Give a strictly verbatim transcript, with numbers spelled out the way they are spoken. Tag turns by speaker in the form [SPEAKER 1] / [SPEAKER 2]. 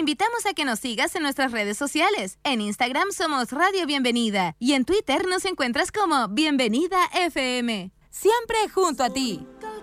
[SPEAKER 1] invitamos a que nos sigas en nuestras redes sociales. En Instagram somos Radio Bienvenida y en Twitter nos encuentras como Bienvenida F M. Siempre junto a ti.